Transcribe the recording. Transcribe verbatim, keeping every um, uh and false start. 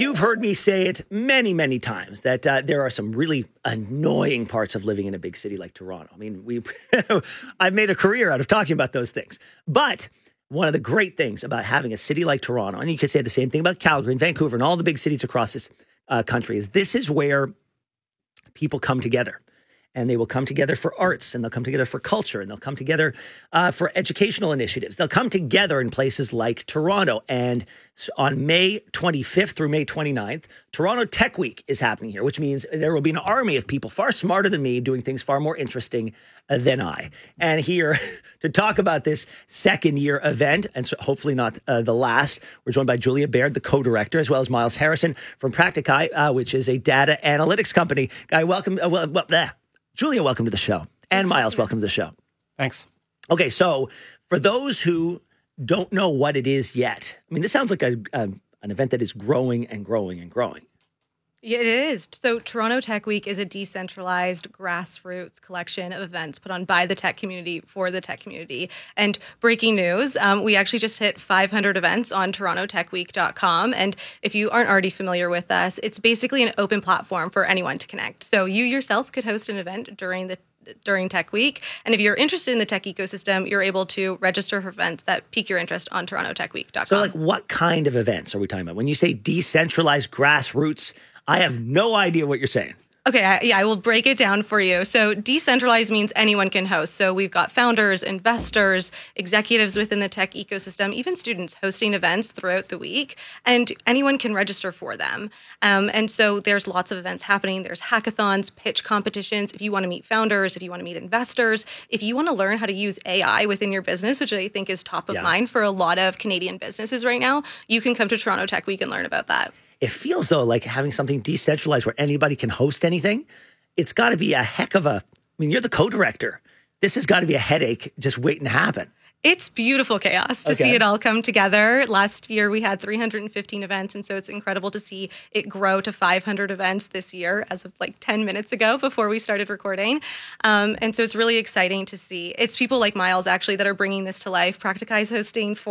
you've heard me say it many, many times that uh, there are some really annoying parts of living in a big city like Toronto. I mean, we I've made a career out of talking about those things. But one of the great things about having a city like Toronto, and you could say the same thing about Calgary and Vancouver and all the big cities across this uh, country, is this is where people come together. And they will come together for arts, and they'll come together for culture, and they'll come together uh, for educational initiatives. They'll come together in places like Toronto. And on May twenty-fifth through May twenty-ninth, Toronto Tech Week is happening here, which means there will be an army of people far smarter than me doing things far more interesting uh, than I. And here to talk about this second year event, and so hopefully not uh, the last, we're joined by Julia Baird, the co-director, as well as Miles Harrison from Practici, uh, which is a data analytics company. Guy, welcome. Uh, well, well, bleh. Julia, welcome to the show. And Miles, welcome to the show. Thanks. Okay, so for those who don't know what it is yet, I mean, this sounds like a, a an event that is growing and growing and growing. Yeah, it is. So Toronto Tech Week is a decentralized grassroots collection of events put on by the tech community for the tech community. And breaking news, um, we actually just hit five hundred events on toronto tech week dot com. And if you aren't already familiar with us, it's basically an open platform for anyone to connect. So you yourself could host an event during the during Tech Week. And if you're interested in the tech ecosystem, you're able to register for events that pique your interest on toronto tech week dot com. So like what kind of events are we talking about? When you say decentralized grassroots, I have no idea what you're saying. Okay, I, yeah, I will break it down for you. So decentralized means anyone can host. So we've got founders, investors, executives within the tech ecosystem, even students hosting events throughout the week, and anyone can register for them. Um, and so there's lots of events happening. There's hackathons, pitch competitions. If you want to meet founders, if you want to meet investors, if you want to learn how to use A I within your business, which I think is top of Yeah. mind for a lot of Canadian businesses right now, you can come to Toronto Tech Week and learn about that. It feels, though, like having something decentralized where anybody can host anything. It's got to be a heck of a, I mean, you're the co-director. This has got to be a headache just waiting to happen. It's beautiful chaos to Okay. see it all come together. Last year, we had three hundred fifteen events, and so it's incredible to see it grow to five hundred events this year as of like ten minutes ago before we started recording. Um, and so it's really exciting to see. It's people like Miles, actually, that are bringing this to life. Practici is hosting for